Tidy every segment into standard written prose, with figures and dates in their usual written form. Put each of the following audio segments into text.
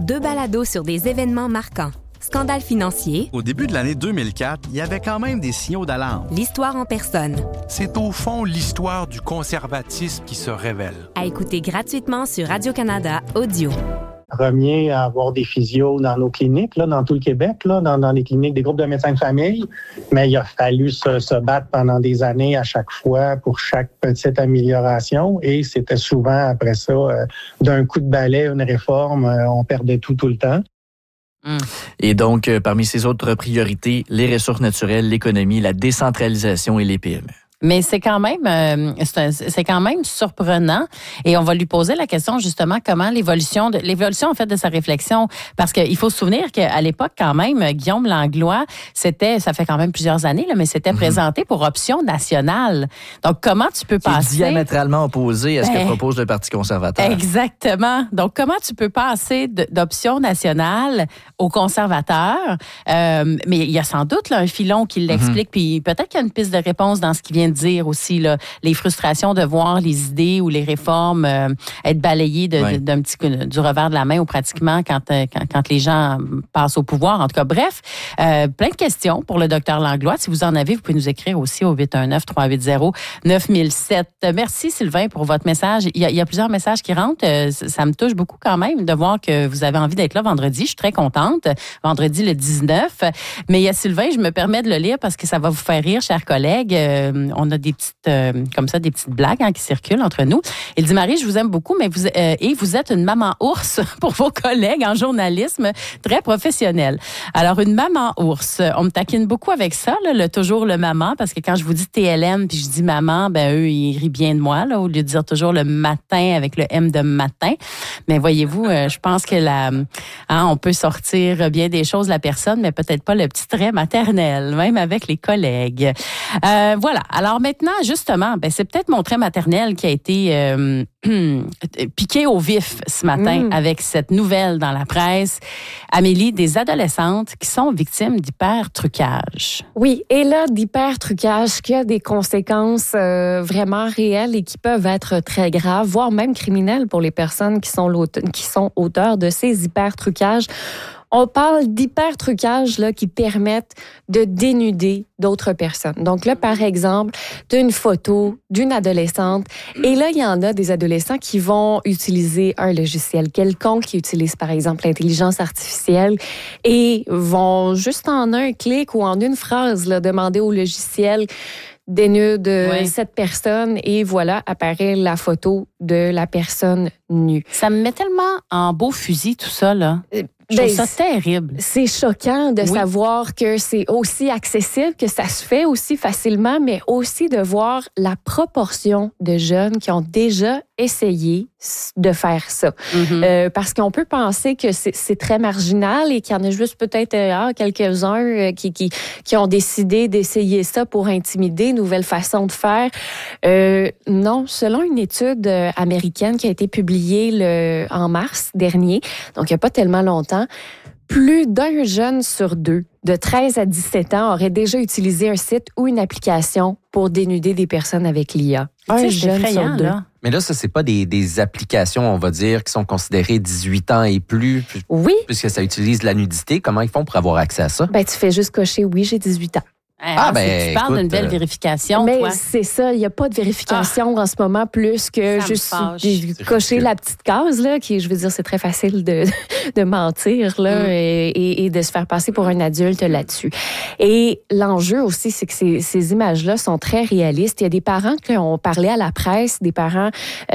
2 balados sur des événements marquants. Scandale financier. Au début de l'année 2004, il y avait quand même des signaux d'alarme. L'histoire en personne. C'est au fond l'histoire du conservatisme qui se révèle. À écouter gratuitement sur Radio-Canada Audio. Premier à avoir des physios dans nos cliniques, là, dans tout le Québec, là, dans les cliniques des groupes de médecins de famille. Mais il a fallu se battre pendant des années à chaque fois pour chaque petite amélioration. Et c'était souvent après ça, d'un coup de balai, une réforme, on perdait tout le temps. Et donc, parmi ces autres priorités, les ressources naturelles, l'économie, la décentralisation et les PME. Mais c'est quand même surprenant, et on va lui poser la question justement comment l'évolution en fait de sa réflexion, parce qu'il faut se souvenir qu'à l'époque quand même Guillaume Langlois, ça fait quand même plusieurs années là, mais c'était présenté pour option nationale. Donc comment tu peux passer c'est diamétralement opposé à ce que propose le Parti conservateur. Exactement. Donc comment tu peux passer d'option nationale aux conservateurs, mais il y a sans doute là, un filon qui l'explique, puis peut-être qu'il y a une piste de réponse dans ce qui vient de dire aussi, là, les frustrations de voir les idées ou les réformes être balayées du revers de la main ou pratiquement quand les gens passent au pouvoir. En tout cas, bref, plein de questions pour le docteur Langlois. Si vous en avez, vous pouvez nous écrire aussi au 819-380-9007. Merci Sylvain pour votre message. Il y a plusieurs messages qui rentrent. Ça me touche beaucoup quand même de voir que vous avez envie d'être là vendredi. Je suis très contente. Vendredi le 19. Mais il y a Sylvain, je me permets de le lire parce que ça va vous faire rire, chers collègues. On a des petites des petites blagues qui circulent entre nous. Il dit: Marie, je vous aime beaucoup, mais vous êtes une maman ours pour vos collègues en journalisme, très professionnelle. Alors une maman ours, on me taquine beaucoup avec ça, là, toujours le maman, parce que quand je vous dis TLM puis je dis maman, ben eux ils rient bien de moi là, au lieu de dire toujours le matin avec le M de matin. Mais voyez-vous, je pense que on peut sortir bien des choses la personne, mais peut-être pas le petit trait maternel, même avec les collègues. Voilà. Alors maintenant, justement, c'est peut-être mon trait maternel qui a été piqué au vif ce matin avec cette nouvelle dans la presse. Amélie, des adolescentes qui sont victimes d'hypertrucage. Oui, et là, d'hypertrucage qui a des conséquences vraiment réelles et qui peuvent être très graves, voire même criminelles pour les personnes qui sont auteurs de ces hypertrucages. On parle d'hypertrucage là, qui permettent de dénuder d'autres personnes. Donc là, par exemple, d'une photo d'une adolescente. Et là, il y en a des adolescents qui vont utiliser un logiciel quelconque, qui utilise par exemple l'intelligence artificielle et vont juste en un clic ou en une phrase là, demander au logiciel dénude cette personne et voilà, apparaît la photo de la personne nue. Ça me met tellement en beau fusil tout ça, là. Je trouve ça terrible. C'est choquant de savoir que c'est aussi accessible, que ça se fait aussi facilement, mais aussi de voir la proportion de jeunes qui ont déjà essayé de faire ça. Parce qu'on peut penser que c'est très marginal et qu'il y en a juste peut-être quelques-uns qui ont décidé d'essayer ça pour intimider, nouvelle façon de faire. Non, selon une étude américaine qui a été publiée en mars dernier, donc il n'y a pas tellement longtemps, plus d'un jeune sur deux de 13 à 17 ans aurait déjà utilisé un site ou une application pour dénuder des personnes avec l'IA. Un jeune sur deux. Là. Mais là, ça, c'est pas des applications, on va dire, qui sont considérées 18 ans et plus. Oui. Puisque ça utilise la nudité. Comment ils font pour avoir accès à ça? Tu fais juste cocher « Oui, j'ai 18 ans ». Tu parles d'une belle vérification, mais toi. C'est ça, il n'y a pas de vérification en ce moment, plus que juste cocher la petite case, là, qui, je veux dire, c'est très facile de mentir là, et de se faire passer pour un adulte là-dessus. Et l'enjeu aussi, c'est que ces images-là sont très réalistes. Il y a des parents qui ont parlé à la presse, des parents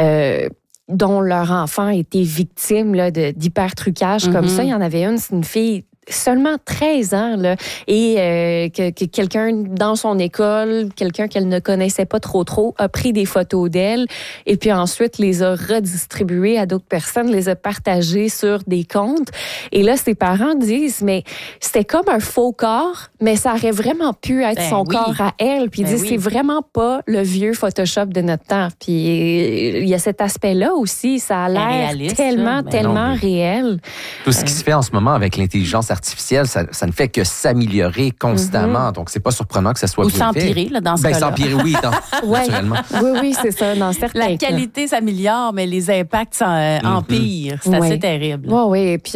dont leur enfant était victime là, d'hypertrucage comme ça. Il y en avait c'est une fille seulement 13 ans, là, et que quelqu'un dans son école, quelqu'un qu'elle ne connaissait pas trop, a pris des photos d'elle et puis ensuite les a redistribuées à d'autres personnes, les a partagées sur des comptes. Et là, ses parents disent, mais c'était comme un faux corps, mais ça aurait vraiment pu être son corps à elle. Puis ils disent, c'est vraiment pas le vieux Photoshop de notre temps. Puis il y a cet aspect-là aussi, ça a l'air tellement réel. Tout ce qui se fait en ce moment avec l'intelligence artificielle, ça ne fait que s'améliorer constamment. Donc, c'est pas surprenant que ça soit ou bien fait. s'empirer, là, dans ce cas-là. S'empirer, oui, naturellement. Oui, c'est ça, dans certains La qualité s'améliore, mais les impacts empirent. C'est assez terrible. Oui. Puis